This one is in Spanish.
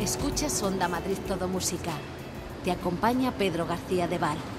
Escuchas Onda Madrid Todo Música. Te acompaña Pedro García de Val.